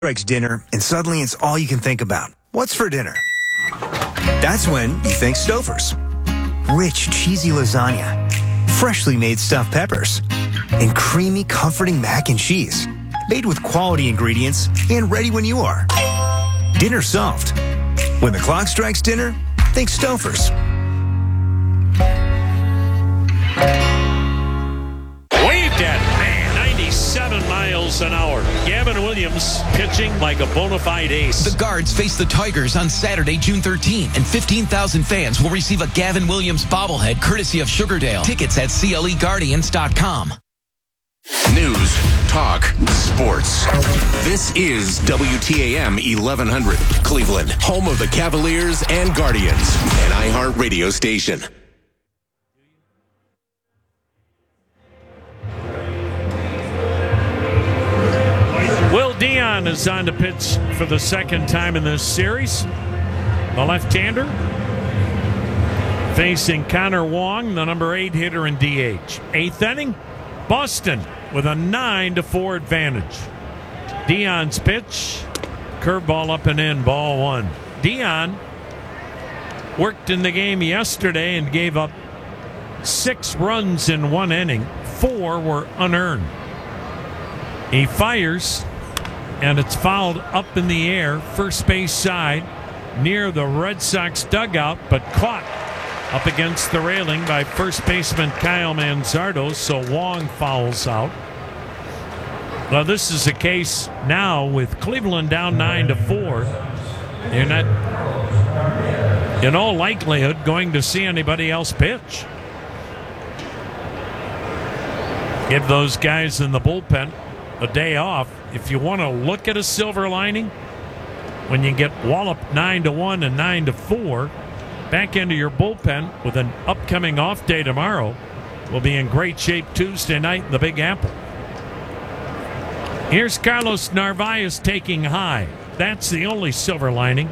strikes dinner, and suddenly it's all you can think about. What's for dinner? That's when you think Stouffer's. Rich, cheesy lasagna, freshly made stuffed peppers, and creamy, comforting mac and cheese. Made with quality ingredients and ready when you are. Dinner solved. When the clock strikes dinner, think Stouffer's. Waved at, man, 97 miles an hour. Gavin Williams pitching like a bona fide ace. The Guards face the Tigers on Saturday, June 13, and 15,000 fans will receive a Gavin Williams bobblehead courtesy of Sugardale. Tickets at CLEGuardians.com. News, talk, sports. This is WTAM 1100, Cleveland, home of the Cavaliers and Guardians, an iHeartRadio station. Will Dion is on to pitch for the second time in this series. The left-hander facing Connor Wong, the number 8 hitter in DH. Eighth inning, Boston with a 9-4 advantage. Dion's pitch, curveball up and in, ball one. Dion worked in the game yesterday and gave up 6 runs in 1 inning. 4 were unearned. He fires, and it's fouled up in the air, first base side, near the Red Sox dugout, but caught up against the railing by first baseman Kyle Manzardo, so Wong fouls out. Well, this is a case now with Cleveland down 9-4. You're not, in all likelihood, going to see anybody else pitch. Give those guys in the bullpen a day off. If you want to look at a silver lining, when you get walloped 9-1 and 9-4, back into your bullpen with an upcoming off day tomorrow, will be in great shape Tuesday night in the Big Apple. Here's Carlos Narvaez taking high. That's the only silver lining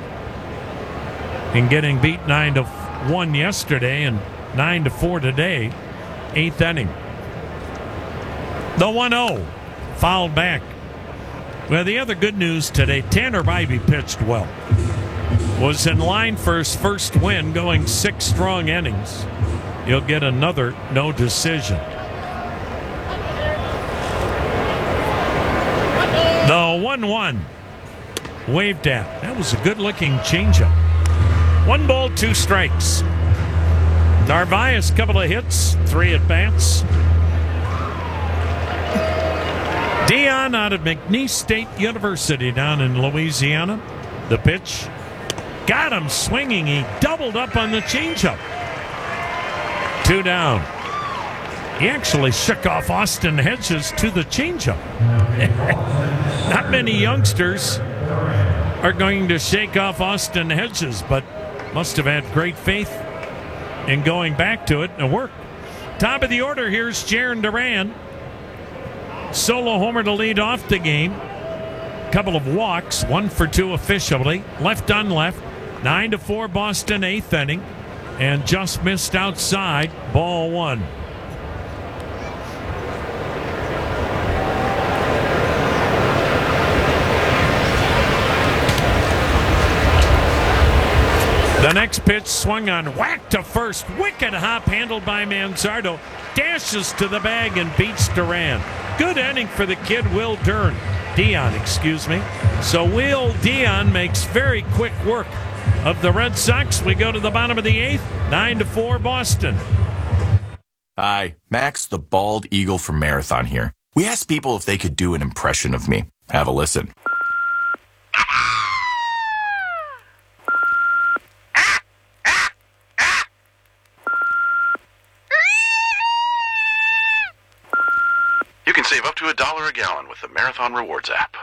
in getting beat 9-1 yesterday and 9-4 today. Eighth inning. The 1-0 fouled back. Well, the other good news today, Tanner Bybee pitched well. Was in line for his first win, going 6 strong innings. He'll get another no decision. The 1-1 waved at. That was a good-looking changeup. 1 ball, 2 strikes. Narvaez, couple of hits, 3 at-bats. Dion out of McNeese State University down in Louisiana. The pitch. Got him swinging. He doubled up on the changeup. 2 down. He actually shook off Austin Hedges to the changeup. Not many youngsters are going to shake off Austin Hedges, but must have had great faith in going back to it, and it worked. Top of the order, here's Jarren Duran. Solo homer to lead off the game. Couple of walks, 1 for 2 officially. Left on left. 9-4 Boston, 8th inning. And just missed outside, ball 1. The next pitch swung on, whack to first. Wicked hop handled by Manzardo. Dashes to the bag and beats Duran. Good inning for the kid, Dion, excuse me. So Will Dion makes very quick work of the Red Sox. We go to the bottom of the 8th, 9-4 Boston. Hi, Max the Bald Eagle from Marathon here. We asked people if they could do an impression of me. Have a listen. You can save up to $1 a gallon with the Marathon Rewards app.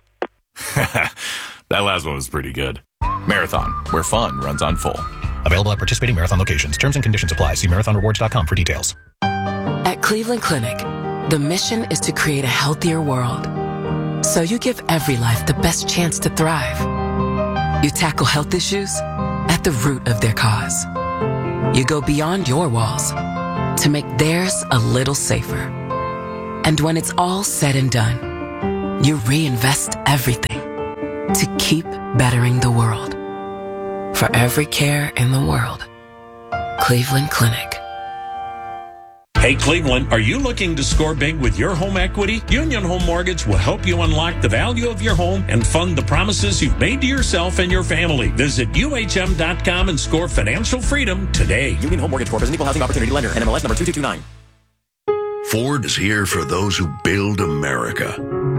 That last one was pretty good. Marathon, where fun runs on full. Available at participating Marathon locations. Terms and conditions apply. See marathonrewards.com for details. At Cleveland Clinic, the mission is to create a healthier world. So you give every life the best chance to thrive. You tackle health issues at the root of their cause. You go beyond your walls to make theirs a little safer. And when it's all said and done, you reinvest everything to keep bettering the world. For every care in the world, Cleveland Clinic. Hey, Cleveland, are you looking to score big with your home equity? Union Home Mortgage will help you unlock the value of your home and fund the promises you've made to yourself and your family. Visit UHM.com and score financial freedom today. Union Home Mortgage Corp is an equal housing opportunity lender. NMLS number 2229. Ford is here for those who build America.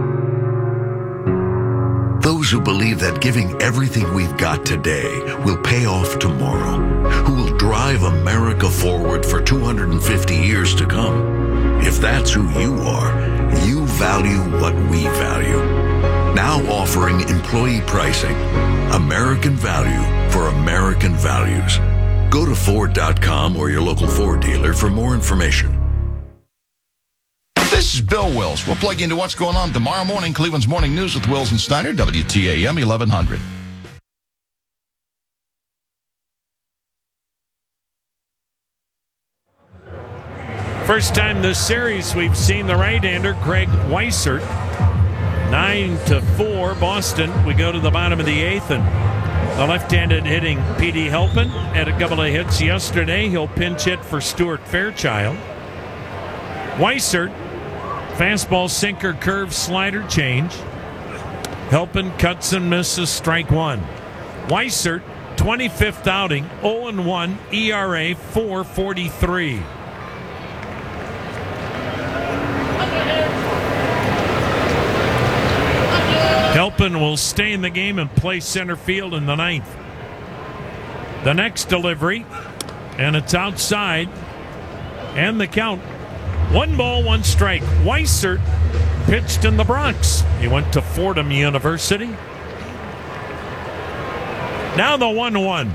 Those who believe that giving everything we've got today will pay off tomorrow. Who will drive America forward for 250 years to come. If that's who you are, you value what we value. Now offering employee pricing. American value for American values. Go to Ford.com or your local Ford dealer for more information. This is Bill Wills. We'll plug you into what's going on tomorrow morning. Cleveland's Morning News with Wills and Steiner, WTAM 1100. First time this series we've seen the right-hander Greg Weissert. 9-4 Boston. We go to the bottom of the eighth, and the left-handed hitting P.D. Helpin had a couple of hits yesterday. He'll pinch hit for Stuart Fairchild. Weissert, fastball, sinker, curve, slider, change. Helpin cuts and misses, strike one. Weissert, 25th outing, 0-1, ERA 4.43. Helpin will stay in the game and play center field in the ninth. The next delivery, and it's outside, and the count. 1 ball, 1 strike. Weissert pitched in the Bronx. He went to Fordham University. Now the 1-1.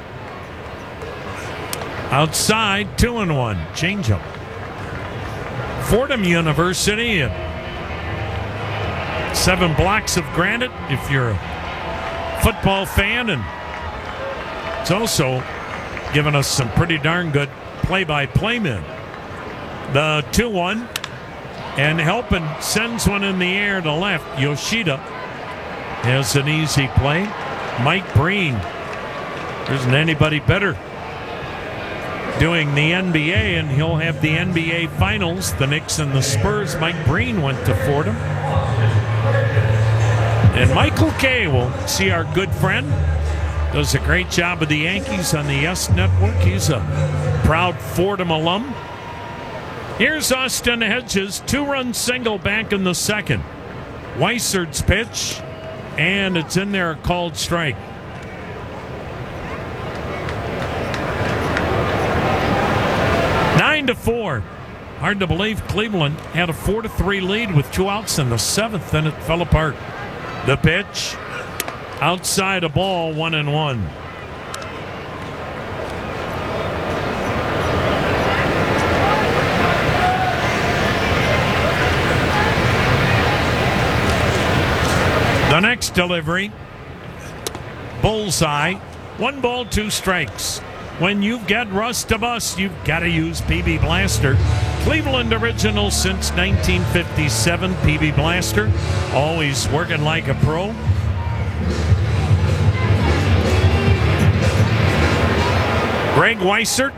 Outside, 2-1. Changeup. Fordham University, 7 blocks of granite if you're a football fan, and it's also given us some pretty darn good play-by-play men. The 2-1, and Helpin sends one in the air to left. Yoshida has an easy play. Mike Breen, there isn't anybody better doing the NBA, and he'll have the NBA Finals. The Knicks and the Spurs. Mike Breen went to Fordham. And Michael Kay will see our good friend. Does a great job with the Yankees on the Yes Network. He's a proud Fordham alum. Here's Austin Hedges, 2-run single back in the second. Weissert's pitch, and it's in there, a called strike. Nine to 4. Hard to believe Cleveland had a 4-3 lead with 2 outs in the seventh, and it fell apart. The pitch, outside a ball, 1-1. The next delivery, bullseye, 1 ball, 2 strikes. When you've got rust to bust, you've got to use PB Blaster. Cleveland original since 1957, PB Blaster, always working like a pro. Greg Weissert.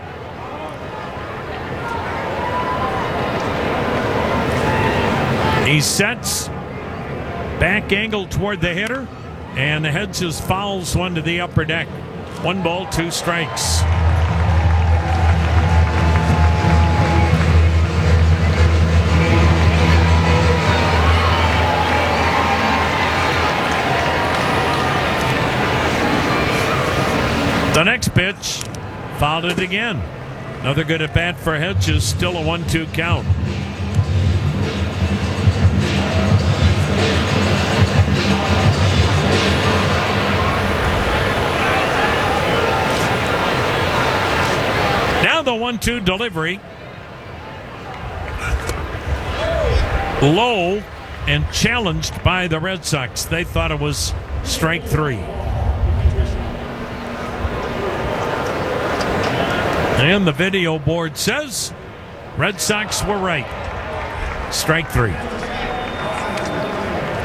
He sets, back angle toward the hitter, and Hedges fouls one to the upper deck. 1 ball, 2 strikes. The next pitch, fouled it again. Another good at bat for Hedges, still a 1-2 count. Now the 1-2 delivery. Low and challenged by the Red Sox. They thought it was strike 3. And the video board says Red Sox were right. Strike 3.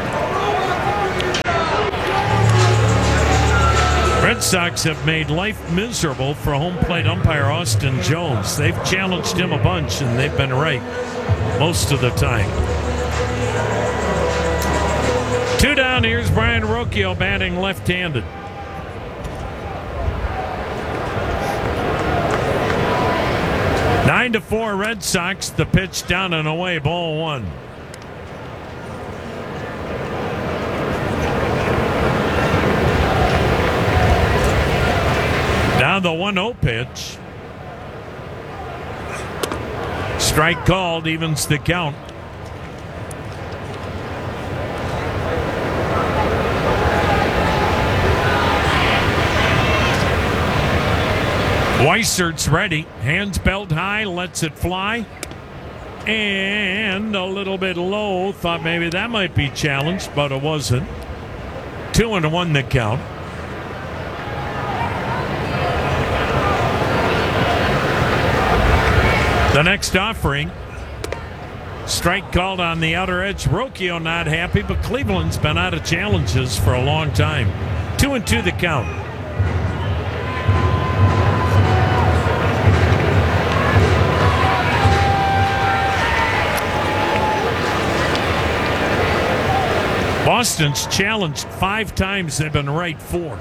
Red Sox have made life miserable for home plate umpire Austin Jones. They've challenged him a bunch, and they've been right most of the time. 2 down, here's Brian Rocchio batting left-handed. Nine to 4 Red Sox. The pitch down and away, ball 1. Now the 1-0 pitch. Strike called, evens the count. Weisert's ready. Hands belt high, lets it fly. And a little bit low. Thought maybe that might be challenged, but it wasn't. 2-1 the count. The next offering. Strike called on the outer edge. Rocchio not happy, but Cleveland's been out of challenges for a long time. 2-2 the count. Boston's challenged 5 times. They've been right 4.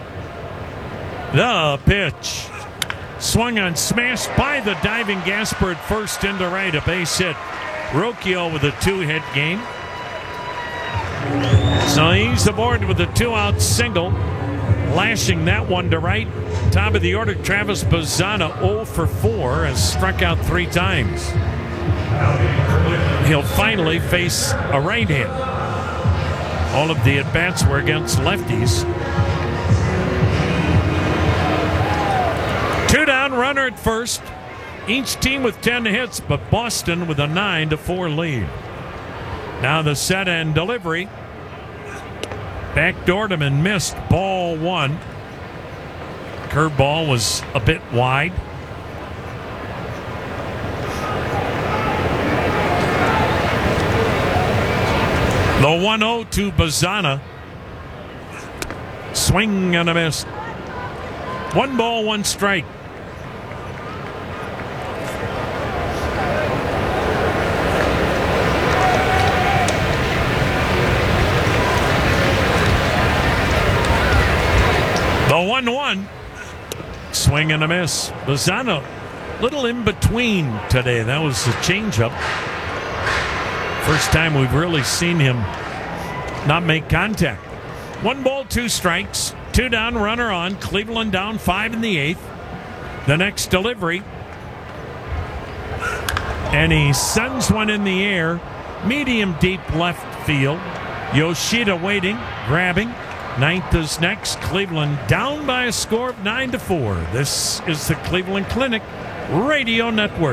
The pitch. Swung on, smashed by the diving Gasper at first into right. A base hit. Rocchio with a 2-hit game. So he's aboard with a 2-out single. Lashing that one to right. Top of the order, Travis Bazzana 0 for 4 has struck out 3 times. He'll finally face a right hand. All of the at-bats were against lefties. 2 down, runner at first. Each team with 10 hits, but Boston with a 9-4 lead. Now the set and delivery. Backdoored him and missed, ball 1. Curveball was a bit wide. The 1-0 to Bazzana. Swing and a miss. 1 ball, 1 strike. The 1-1. Swing and a miss. Bazzana, little in between today. That was a changeup. First time we've really seen him not make contact. 1 ball, 2 strikes. 2 down, runner on. Cleveland down 5 in the 8th. The next delivery. And he sends one in the air. Medium deep left field. Yoshida waiting, grabbing. 9th is next. Cleveland down by a score of 9-4. This is the Cleveland Clinic Radio Network.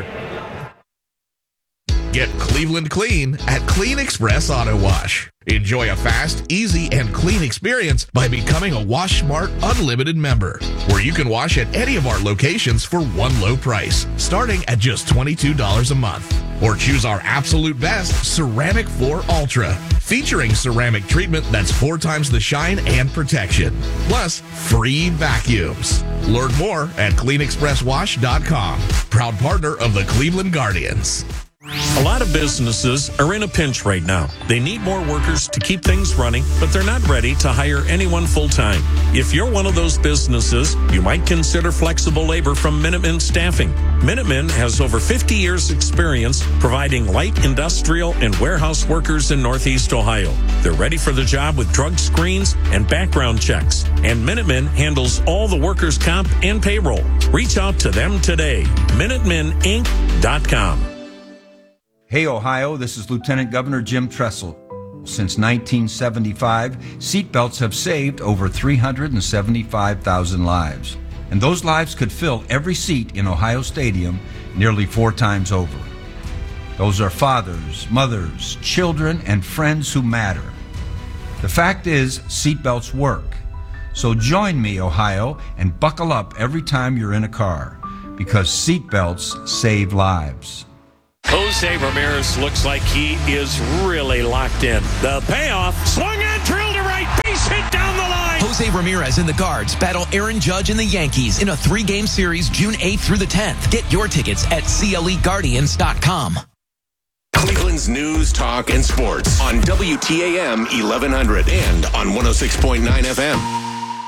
Get Cleveland clean at Clean Express Auto Wash. Enjoy a fast, easy, and clean experience by becoming a Wash Smart Unlimited member, where you can wash at any of our locations for one low price, starting at just $22 a month. Or choose our absolute best Ceramic Floor Ultra, featuring ceramic treatment that's 4 times the shine and protection, plus free vacuums. Learn more at cleanexpresswash.com. Proud partner of the Cleveland Guardians. A lot of businesses are in a pinch right now. They need more workers to keep things running, but they're not ready to hire anyone full-time. If you're one of those businesses, you might consider flexible labor from Minuteman Staffing. Minuteman has over 50 years' experience providing light industrial and warehouse workers in Northeast Ohio. They're ready for the job with drug screens and background checks. And Minuteman handles all the workers' comp and payroll. Reach out to them today. MinutemenInc.com. Hey, Ohio, this is Lieutenant Governor Jim Tressel. Since 1975, seatbelts have saved over 375,000 lives. And those lives could fill every seat in Ohio Stadium nearly 4 times over. Those are fathers, mothers, children, and friends who matter. The fact is, seatbelts work. So join me, Ohio, and buckle up every time you're in a car, because seatbelts save lives. Jose Ramirez looks like he is really locked in. The payoff, swung and drilled to right, base hit down the line. Jose Ramirez and the Guards battle Aaron Judge and the Yankees in a 3-game series June 8th through the 10th. Get your tickets at CLEGuardians.com. Cleveland's news, talk, and sports on WTAM 1100 and on 106.9 FM.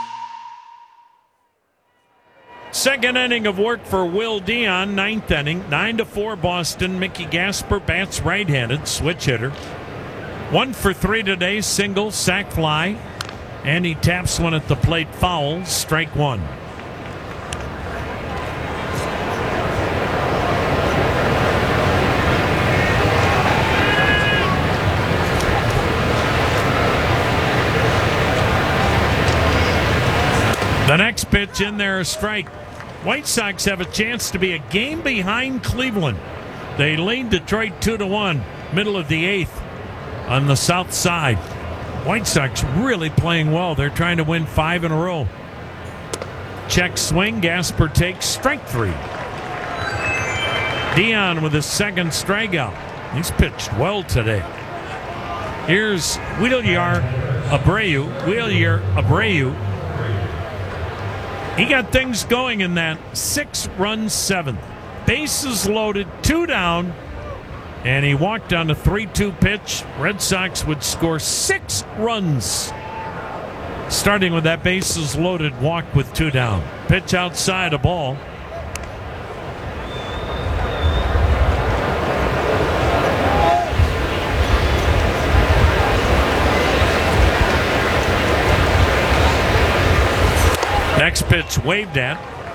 Second inning of work for Will Dion, ninth inning. 9-4 Boston. Mickey Gasper bats right-handed, switch hitter. 1 for 3 today, single, sac fly. And he taps one at the plate, foul, strike one. The next pitch in there, a strike. White Sox have a chance to be a game behind Cleveland. They lead Detroit 2-1, middle of the 8th on the south side. White Sox really playing well. They're trying to win 5 in a row. Check swing, Gasper takes strike 3. Dion with his second strikeout. He's pitched well today. Here's Wheeler Abreu. He got things going in that 6-run 7th. Bases loaded, 2 down, and he walked on a 3-2 pitch. Red Sox would score 6 runs. Starting with that bases loaded walk with 2 down. Pitch outside, a ball. Next pitch waved at.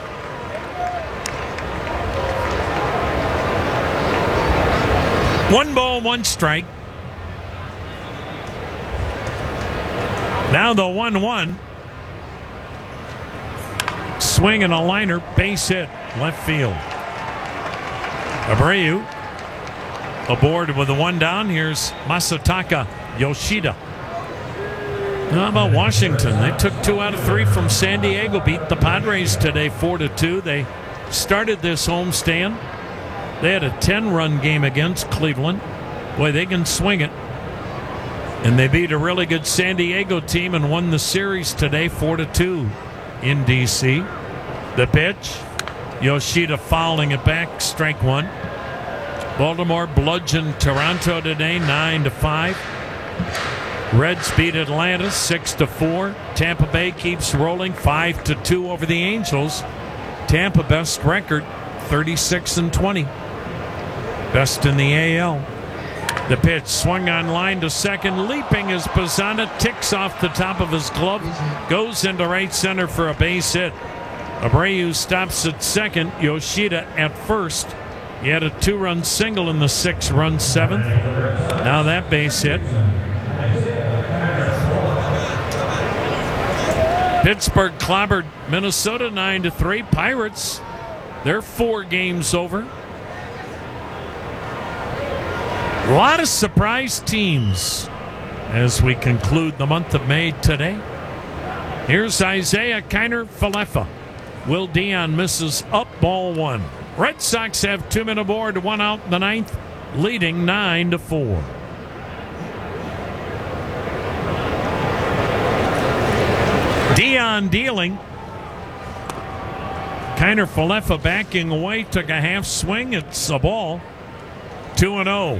One ball, 1 strike. Now the 1-1. Swing and a liner, base hit, left field. Abreu aboard with the 1 down. Here's Masataka Yoshida. How about Washington? They took 2 out of 3 from San Diego, beat the Padres today 4-2. They started this homestand. They had a 10-run game against Cleveland. Boy, they can swing it. And they beat a really good San Diego team and won the series today 4-2 in D.C. The pitch, Yoshida fouling it back, strike 1. Baltimore bludgeoned Toronto today 9-5. Reds beat Atlanta 6-4. Tampa Bay keeps rolling 5-2 over the Angels. Tampa best record 36-20. Best in the AL. The pitch swung on line to second. Leaping as Pisana ticks off the top of his glove. Goes into right center for a base hit. Abreu stops at second. Yoshida at first. He had a 2-run single in the 6-run 7th. Now that base hit. Pittsburgh clobbered Minnesota 9-3. Pirates, they're 4 games over. A lot of surprise teams as we conclude the month of May today. Here's Isaiah Kiner-Falefa. Will Dion misses up, ball 1. Red Sox have 2 men aboard, 1 out in the 9th, leading 9-4. Dion dealing. Kiner-Falefa backing away, took a half swing. It's a ball. 2-0.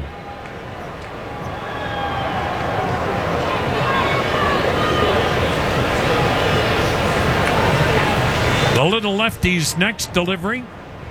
The little lefty's next delivery.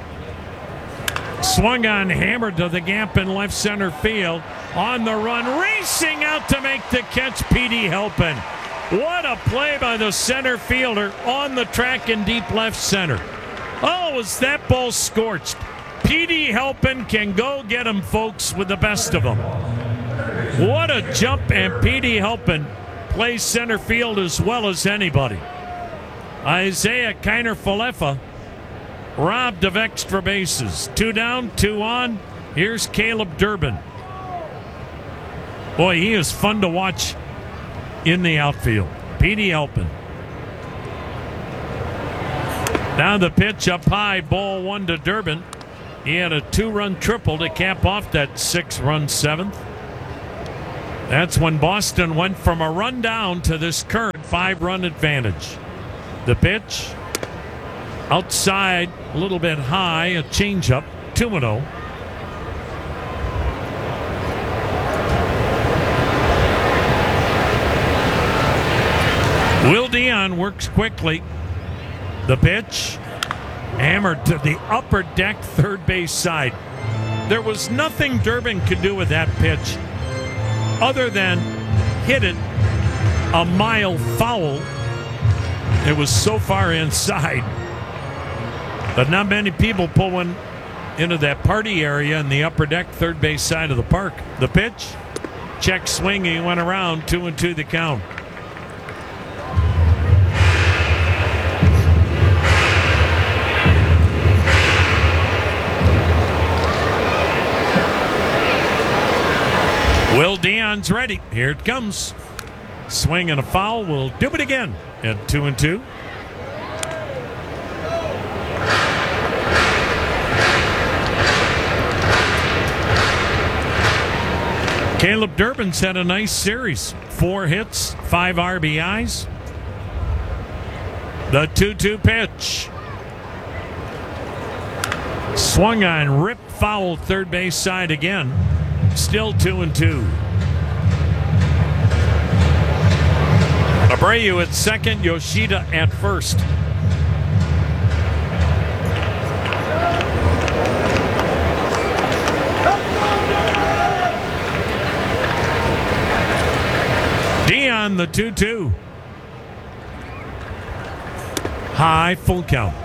Swung on, hammered to the gap in left center field. On the run, racing out to make the catch, Petey Halpin. What a play by the center fielder on the track in deep left center. Oh, was that ball scorched. Petey Halpin can go get him, folks, with the best of them. What a jump, and Petey Halpin plays center field as well as anybody. Isaiah Kiner-Falefa robbed of extra bases. 2 down, 2 on. Here's Caleb Durbin. Boy, he is fun to watch in the outfield. Petey Halpin. Now the pitch up high, ball 1 to Durbin. He had a 2-run triple to cap off that 6-run 7th. That's when Boston went from a run down to this current 5-run advantage. The pitch outside, a little bit high, a changeup, 2-0. Will Dion works quickly. The pitch hammered to the upper deck, third base side. There was nothing Durbin could do with that pitch other than hit it a mile foul. It was so far inside. But not many people pull one into that party area in the upper deck, third base side of the park. The pitch, check swing, he went around, 2-2 the count. Will Dion's ready. Here it comes. Swing and a foul. Will do it again at 2-2. Caleb Durbin's had a nice series. 4 hits, 5 RBIs. The 2-2 pitch. Swung on, ripped foul, third base side again. Still 2-2. Abreu at second, Yoshida at first. Dion, the 2-2. High, full count.